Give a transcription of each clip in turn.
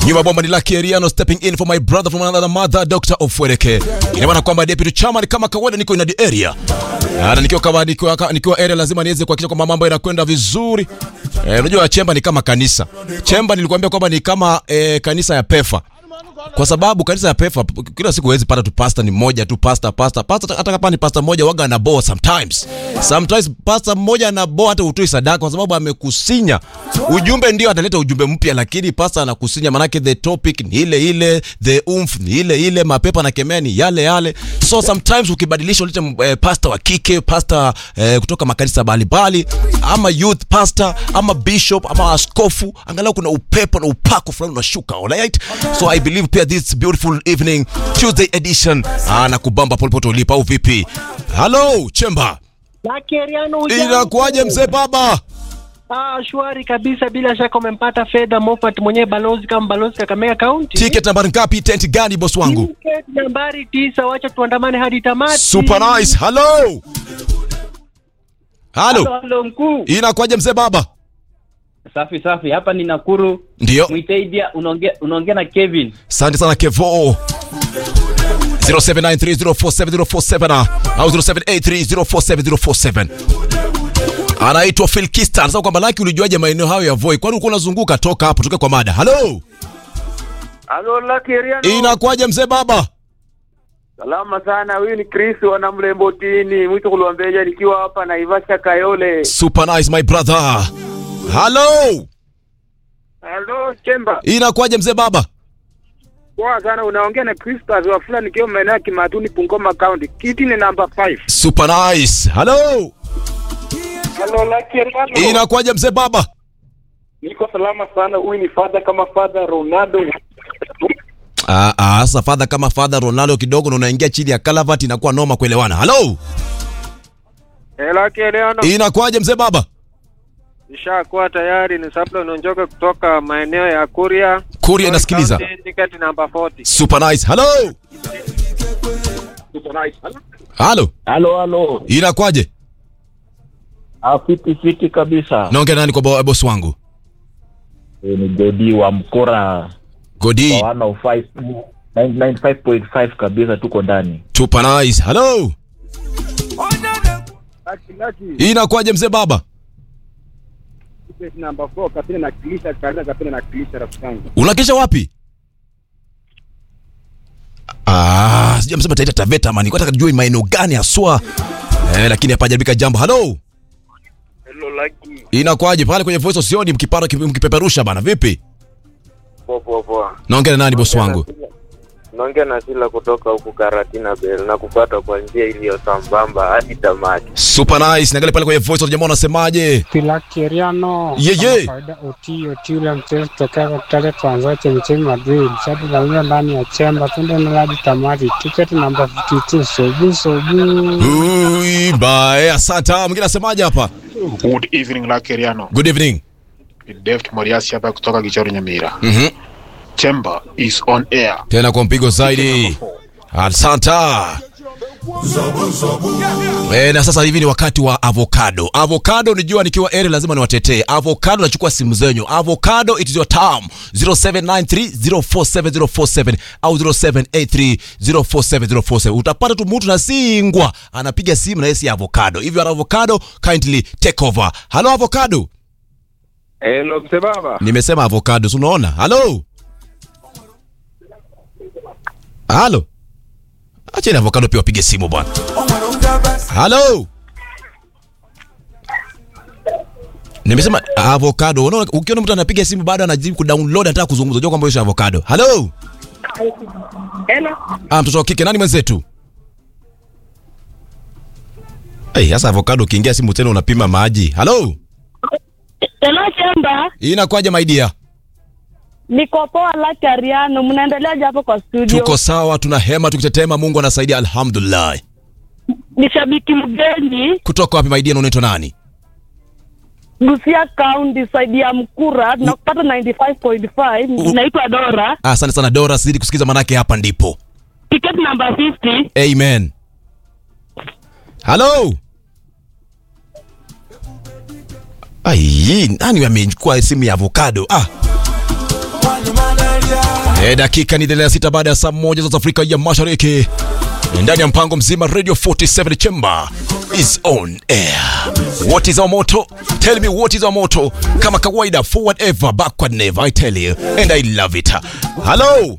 Nyuma bomba ni Lucky Eriano stepping in for my brother from another mother, Dr. Ofwereke. Ina maana kwamba deputy chairman kama kawaida niko in the area. Na nikiwa area lazima niweze kuhakikisha kwamba mambo yanakwenda vizuri. Unajua Chemba ni kama kanisa. Chemba nilikwambia kwamba ni kama kanisa ya Pefa. Kwa sababu kanisa ya Pefa kila siku huwezi pata tu pastor ni mmoja tu pastor hata kama ni pastor mmoja waga na boa sometimes pastor mmoja na boa hata utoi sadaka kwa sababu amekusinya ujumbe, ndio ataleta ujumbe mpya, lakini pastor anakusinya manake the topic ni ile the ni ile mapepa na kemea ni yale. So sometimes ukibadilisha ulete pastor wa kike, pastor kutoka makanisa mbalimbali, ama youth pastor ama bishop ama askofu, angalau kuna upepo na upako fulani unashuka, alright? So I believe pia this beautiful evening Tuesday edition na kubamba polepole ulipa au vipi? Hello Chemba. Lucky Eriano, inakuaje mzee baba? Shwari kabisa, bila shaka umempata Fedha Moffat mwenyewe balozi kama balozi Kakamega County. Ticket nambari ngapi? Tent gani boss wangu? Ticket nambari 9, wacha tuandamane hadi tamati. Super nice. Hello mkuu. Inakuaje mzee baba? Safi, hapa ni Nakuru. Ndio. Mwitaidia unaongea na Kevin. Asante sana Kevo. 0793047047 au 0783047047. Anaitwa Phil Kistan. Sasa kwamba Lucky ulijuaje maeneo hayo ya Voi? Kwani uko unazunguka? Toka hapo tuke kwa mada. Hello Lucky Eriano. Inakuaje mzee baba? Salama sana. Huyu ni Chris wana Mlembotini. Mwito kulwambeja nikiwa hapa na Ivasha Kayole. Super nice my brother. Hello Chemba. Inakuaje mzee baba? Poa sana, unaongea na Christopher wa fulani nikiwa maeneo ya Kimatuni Bungoma County. Kiti ni number 5. Super nice. Hello Lucky Eriano. Inakuaje mzee baba? Niko salama sana. Huyu ni father kama father Ronaldo. Sasa father kama father Ronaldo kidogo na unaingia chini ya Calavati inakuwa noma kuelewana. Hello Lucky Eriano. Inakuaje mzee baba? Nishakuwa tayari, ni sabla unaonjoka kutoka maeneo ya Kuria inasikiliza. Ticket number 40. Super nice. Hello Inakuaje? Fiti kabisa. Naongea nani kwa boss wangu? Ni Godi wa Mkora. Godi 95.5 kabisa, tuko ndani. Super nice. Hello Inakuaje mzee baba? Number 4 kapina nakilisha rafiki yangu. Unakisha wapi? Sijamsema taita Taveta man. Niko nataka kujua maeneo gani haswa. Lakini hapa jaribika jambo. Hello Lucky. Inakuaje pale kwenye voice usioni mkipeperusha bana, vipi? Poa. Naongea na nani boss wangu? Naongea na Sila kutoka huku Karatina Bell na kupata kwa njia iliyo sambamba hadi tamati. Super nice. Naangalia pale kwenye voice jamaa unasemaje? Lucky Eriano. Faida oti ule mchezo tokea kutale Transaction nchini Madrid. Sasa tunaingia ndani ya Chemba twende na hadi tamati. Ticket number 52. Sobu. Bye. Asante. Mwingine anasemaje hapa? Good evening Lucky Eriano. Good evening. David Moriasi hapa kutoka Gichoro Nyamira. Chemba is on air. Tena kwa mpigo zaidi. Asante. Na sasa hivi ni wakati wa avocado. Avocado unajua nikiwa area lazima niwatetee. Avocado nachukua simu zenyu. Avocado it is your time. 0793047047 au 0783047047. Utapata tu mtu na singwa anapiga simu na yesi avocado. If you are avocado kindly take over. Hello avocado. Hello mzee baba. Nimesema avocado, unaona? Hello acha avocado pia upige simu bwana. Hello nimesema avocado. Unaona ukiona mtu anapiga simu bado anajibu kudownload anataka kuzungumza, unajua kwamba hiyo avocado. Hello mtoto wa kike nani mwenzetu? Sasa avocado ukiingia simu tena unapima maji. Hello Chemba. Inakuaje my dear? Niko poa Lucky Eriano, mnaendeleaje hapo kwa studio? Tuko sawa, tuna hema tukitetema, Mungu anasaidia alhamdulillah. Ni shabiki mgeni. Kutoka wapi my dear, unaitwa nani? Busia County side ya Mkura, tunapata 95.5. Naitwa Dora. Asante sana Dora, zidi kusikiza manake hapa ndipo. Ticket number 50. Amen. Hello nani amechukua simu ya avocado? Dakika ni 6 baada ya saa 1 za Afrika ya Mashariki. Ndani ya mpango mzima Radio 47 Chamber is on air. What is our motto? Tell me what is our motto? Kama kawaida, forward ever, backward never, I tell you. And I love it. Hello.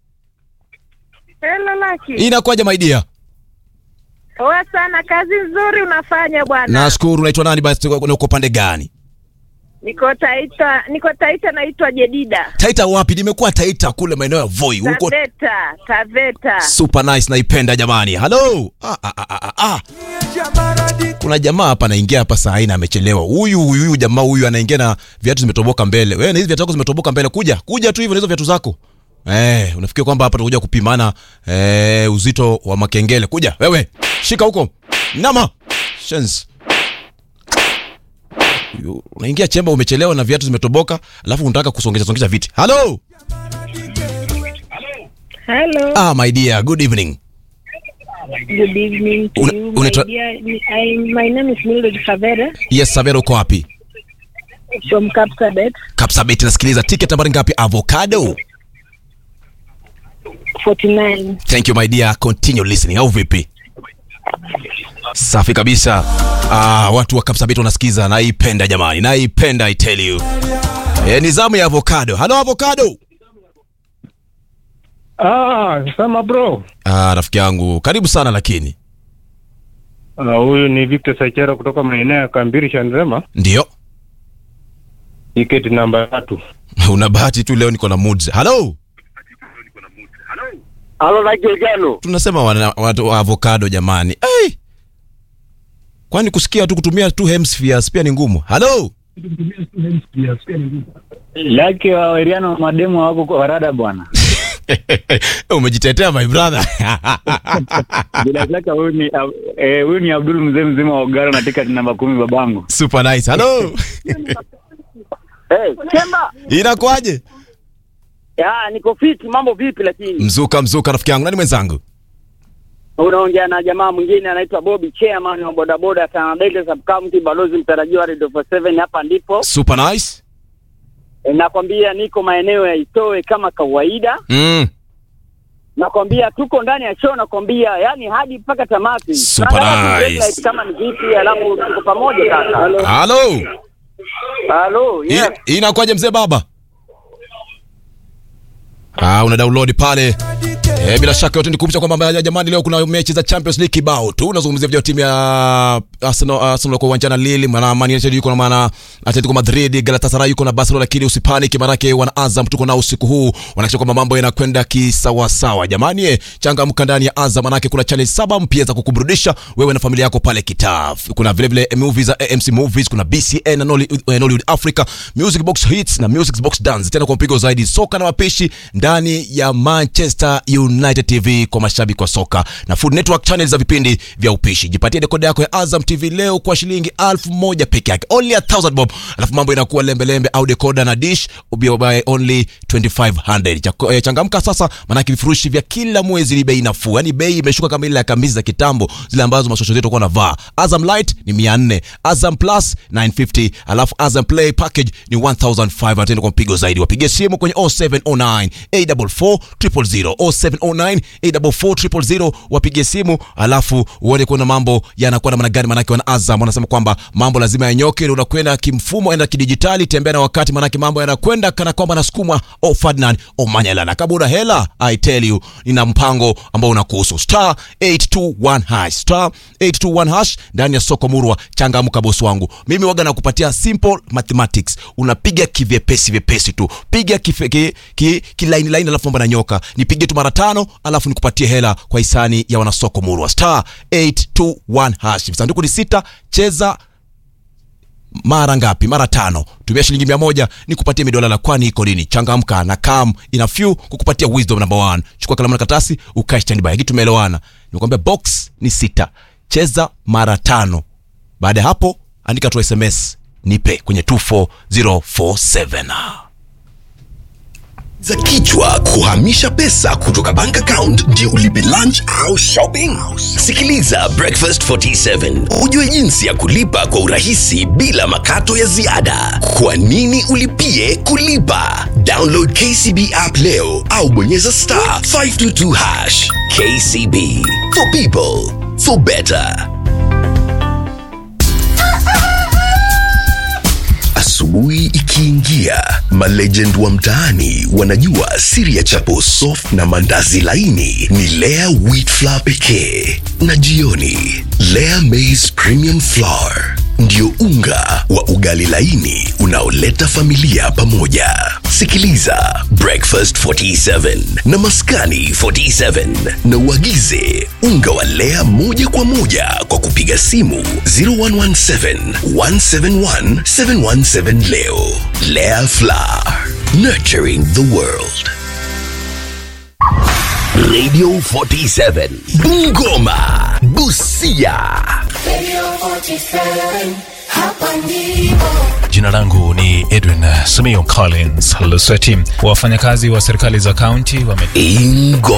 Hello Lucky. Inakuaje my dear? Poa sana, kazi nzuri unafanya bwana. Nashukuru. Unaitwa nani basi, uko pande gani? Niko Taita naitwa Jedida. Taita wapi? Nimekuwa Taita kule maeneo ya Voi. Uko Taveta. Super nice, naipenda jamani. Hello. Kuna jamaa hapa anaingia hapa saa hii na amechelewa. Huyu jamaa huyu anaingia na viatu zimetoboka mbele. Wewe na hizo viatu zako zimetoboka mbele, kuja tu hivyo na hizo viatu zako. Unafikiri kwamba hapa tutakuja kupimana uzito wa makengele? Kuja wewe. Shika huko. Nama. Chance. Unaingia chemba umechelewa na viatu zimetoboka, alafu unataka kusongesha viti. Hello. Hello. My dear, good evening. Good evening to you. My name is Mildred Savera. Yes, Savera, uko wapi? From Kapsabet. Kapsabet, nasikiliza. Ticket nambari ngapi? Avocado 49. Thank you my dear, continue listening. Au vipi? Safi kabisa. Watu wa Kapsabet wanasikiza, naipenda jamani, naipenda, I tell you. Nizamu ya avocado. Hello avocado. Sama bro. Rafiki yangu, karibu sana lakini. Huyu ni Victor Sachera kutoka maeneo ya Kambiri Shandrema. Ndio. Ticket namba 3. Una bahati tu leo niko na moods. Hello. Hello Nigel. Tunasema watu wa avocado jamani. Kwani kusikia tu kutumia tu hemispheres pia ni ngumu. Hello. Laki wa Eriano mademu wako kwa rada bwana. Umejitetea my brother. Bila shaka huyu ni Abdul mzee mzima wa Ugara na ticket namba 10 babangu. Super nice. Hello. Chemba. Inakuaje? Niko fit, mambo vipi lakini? Mzuka rafiki yangu. Nani mwenzangu? Unaongea na jamaa mwingine anaitwa Bobby, chairman wa bodaboda Tanadete Sub County, balozi mtarajiwa wa Radio 47 hapa ndipo. Super nice. Nakwambia niko maeneo ya Itoe kama kawaida. Nakwambia tuko ndani ya show, nakwambia yani hadi mpaka tamati. Super nice. Kama ni vipi, alafu tuko pamoja kaka. Hello, yes. Inakuaje mzee baba? Una download pale. Bila shaka yote nikukumbusha kwamba jamani leo kuna mechi za Champions League kibao tu. Unazungumzia vya timu ya Arsenal kwa uwanja na Lille, maana Man United yuko na maana Atletico Madrid, Galatasaray yuko na Barcelona, lakini usipaniki marake wana Azam tuko na usiku huu. Wanahakikisha kwamba mambo yanakwenda kisawa sawa. Jamani changamka ndani ya Azam, manake kuna channel 7 mpya za kukuburudisha wewe na familia yako pale Kitaf. Kuna vile vile movies za AMC Movies, kuna BCN na Nollywood Africa, Music Box Hits na Music Box Dance. Tena kwa mpigo zaidi soka na mapishi ndani ya Manchester United TV kwa mashabiki wa soka na Food Network channel za vipindi vya upishi. Jipatie dekoda yako ya Azam TV leo kwa shilingi 1000 peke yake, only 1000 bob. Alafu mambo inakuwa lembe au dekoda na dish by only 2500. Changamka sasa, maana vifurushi vya kila mwezi ni bei nafuu. Yani bei imeshuka kama ile ya kambi za kitambo zile ambazo masosho zetu kwa navaa. Azam Light ni 400, Azam Plus 950, alafu Azam Play package ni 1500. Kwa mpigo zaidi wapigie simu kwenye 0709 844 000, 0709 844 000. Wapigie simu alafu uone kuna mambo yanakuwa namna gani, maana wana Azam wanasema kwamba mambo lazima yanyoke. Unakwenda kimfumo, enda kidijitali, tembea na wakati, maana mambo yanakwenda kana kwamba nasukumwa. Ferdinand Omanyala na kabura hela, I tell you nina mpango ambao unakuhusu. Star 821 hash, star 821 hash ndani ya soko murwa. Changamka boss wangu, mimi waga nakupatia simple mathematics. Unapiga kivyepesi tu, piga line alafu mambo yananyoka. Nipige tu mara 5 alafu nikupatie hela kwa hisani ya wanasoko murwa. Star 821 hash, sanduku ni 6. Cheza mara ngapi? Mara 5. Tumia shilingi 100 nikupatie $1, kwani iko nini? Changamka na come ina few kukupatia wisdom number 1. Chukua kalamu na karatasi ukae standby. Hiki tumeelewana. Nimekwambia box ni 6. Cheza mara 5. Baada ya hapo andika tu SMS nipe kwenye 24047. za kichwa kuhamisha pesa kutoka bank account ndio ulipe lunch au shopping? Sikiliza Breakfast 47 ujue jinsi ya kulipa kwa urahisi bila makato ya ziada. Kwa nini ulipie kulipa? Download KCB app leo au bonyeza *522#. KCB, for people, for better. Asubuhi ikiingia, malegend wa mtaani wanajua siri ya chapo soft na mandazi laini ni Lea wheat flour pekee. Na jioni, Lea maize premium flour ndio unga wa ugali laini unaoleta familia pamoja. Sikiliza Breakfast 47 na Maskani 47 na uagize unga wa Lea moja kwa moja kwa kupiga simu 0117 171 717 leo. Lea Flour, nurturing the world. Radio 47 Bungoma, Busia. Radio 47 hapa ndipo. Jina langu ni Edwin Sumio Collins Lusweti. Wafanyakazi wa serikali za kaunti Ingo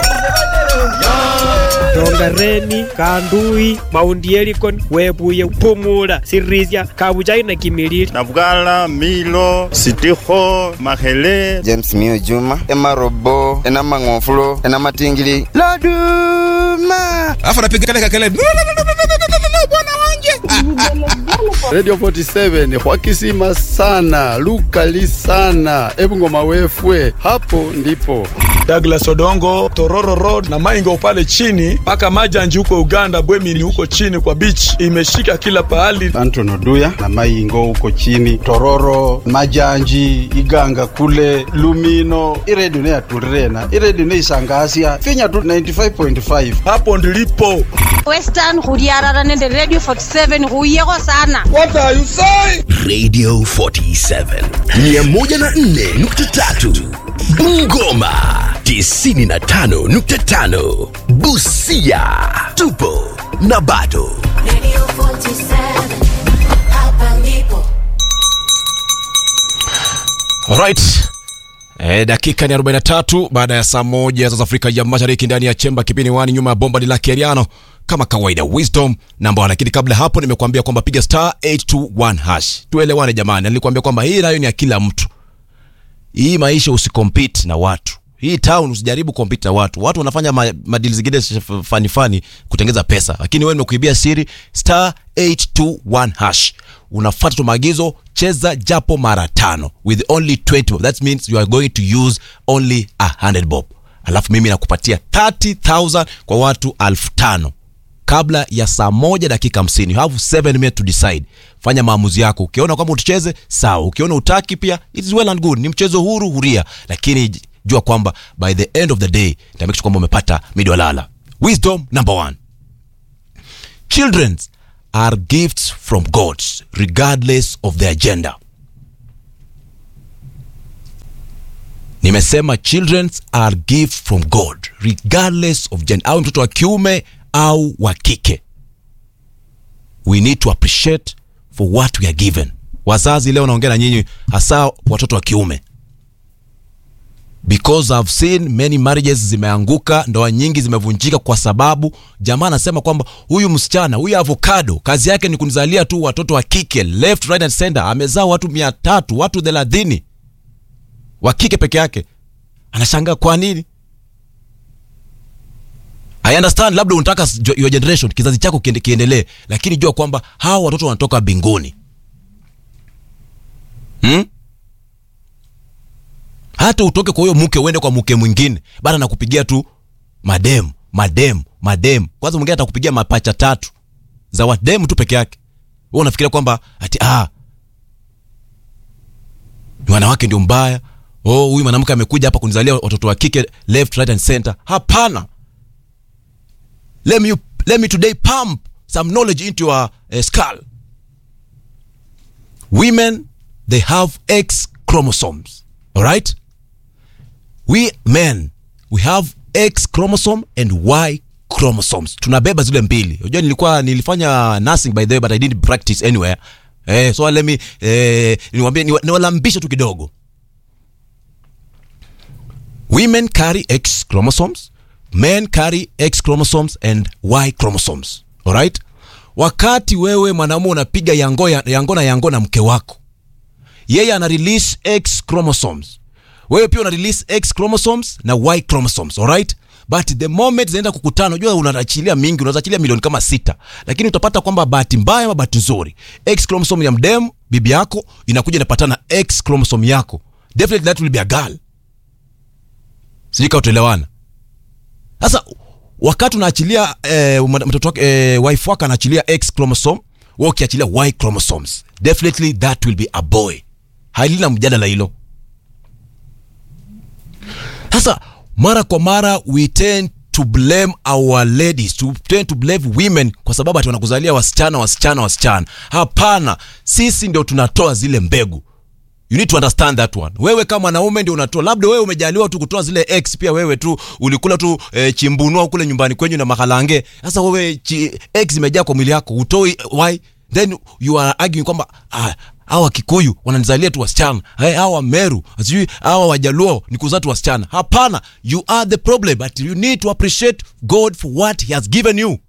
Rongareni, Kandui, Mount Elgon, Webuye, Pumula, Sirisia, Kabuchai na Kimilili. Navugala, Milo, Sitiho, Mahele, James Mio Juma, Emarobo, Enamangofulo, Enamatingili, Loduma. Afa napiga kale kale. Bwana wanje. Radio 47 Hwakisima sana, Lukali sana, Ebungoma wefwe, hapo ndipo. Douglas Odongo, Tororo Road na Maingo pale chini, paka Majanji huko Uganda, Bwemini huko chini kwa beach, imeshika kila pahali. Anton Oduya na Maingo huko chini, Tororo, Majanji, Iganga kule, Lumino, iredio ne atulirena, iredio ne isangasia, Kenya tu 95.5. Hapo ndilipo. Western Hudiarara nende Radio 47 huyego sana. What are you saying? Radio 47 104.3 Bungoma 95.5 Busia. Tupo na bado. Radio 47 hapa ndipo. Alright. Dakika ni 43 baada ya saa 1 za Afrika ya Mashariki ndani ya chemba kipini wani nyuma ya bomba la Keriano kama kawaida Wisdom namba. Lakini kabla hapo nimekuambia kwamba piga *821#. Tuelewane jamani, nilikwambia kwamba hii nayo ni ya kila mtu. Hii maisha usikompete na watu. Hii town usijaribu compete na watu. Watu wanafanya madeals zingine fani kutengeza pesa. Lakini wewe nimekuibia siri *821#. Unafuata tu maagizo, cheza japo mara 5 with only 20 bob. That means you are going to use only 100 bob. Alafu mimi nakupatia 30,000 kwa watu 5,000. Kabla ya saa 1 dakika 50. You have 7 minutes to decide. Fanya maamuzi yako. Ukiona kwamba utacheze, sawa. Ukiona utaki pia, it is well and good. Ni mchezo huru huria. Lakini jua kwamba by the end of the day, nitamake kwamba umepata midwalala. Wisdom number 1. Children are gifts from God regardless of their gender. Nimesema children are gifts from God regardless of gender. Au mtoto wa kiume au wa kike. We need to appreciate for what we are given. Wazazi leo naongea na nyinyi hasa watoto wa kiume. Because I've seen many marriages zimeanguka, ndoa nyingi zimevunjika kwa sababu jamaa anasema kwamba huyu msichana, huyu avocado, kazi yake ni kunizalia tu watoto wa kike left right and center. Amezaa watu 300, watu 30 wa kike peke yake. Anashangaa kwa nini? I understand labda unataka your generation, kizazi chako kiendelee, lakini jua kwamba hao watoto wanatoka mbinguni. Hata utoke kwa huyo mke uende kwa mke mwingine, bado nakupigia tu madem. Kwanza mwingine atakupigia mapacha 3 za wadem tu peke yake. Wewe unafikiria kwamba ati ni wanawake ndio mbaya. Huyu mwanamke amekuja hapa kunizalia watoto wa kike left right and center. Hapana. Let me today pump some knowledge into your skull. Women, they have X chromosomes. All right? We men, we have X chromosome and Y chromosomes. Tunabeba zile mbili. Unajua nilifanya nursing by the way, but I didn't practice anywhere. So let me niwaambie niwalambishe tu kidogo. Women carry X chromosomes, men carry X chromosomes and Y chromosomes. Alright? Wakati wewe mwanamume unapiga yango na mke wako, yeye ana release X chromosomes, wewe pia una release X chromosomes na Y chromosomes. Alright? But the moment zinaenda kukutana, unajua unaachilia mingi, unaachilia milioni kama 6, lakini utapata kwamba bahati mbaya ama bahati nzuri, X chromosome ya mdem bibi yako inakuja inapatana X chromosome yako. Definitely that will be a girl. Sijika utaelewana. Sasa wakati unaachilia mtoto wako, wife wako anaachilia X chromosome, wewe ukiachilia Y chromosomes, definitely that will be a boy. Halina mjadala hilo. Sasa mara kwa mara we tend to blame our ladies, to tend to blame women kwa sababu ati wanakuzalia wasichana. Hapana, sisi ndio tunatoa zile mbegu. You need to understand that one. Wewe kama mwanaume ndio unatoa. Labda wewe umejaliwa tu kutoa zile X, pia wewe tu ulikula tu chimbunua kule nyumbani kwenyu na makalange. Sasa wewe X imejaa kwa mwili yako, utoi Y, then you are arguing kwamba hawa Kikuyu wananizalia tu wasichana, hawa Meru, sijui hawa Wajaluo ni kuzaa tu wasichana. Hapana, you are the problem, but you need to appreciate God for what he has given you.